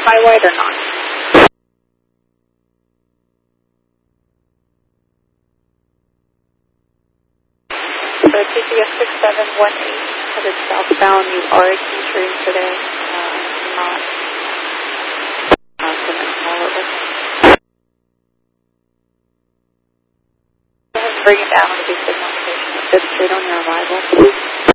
high wide or not? So TCS 6718 headed southbound. You are entering today. Not going to call it. Go ahead and bring it down to the signal station at 5th Street on your arrival.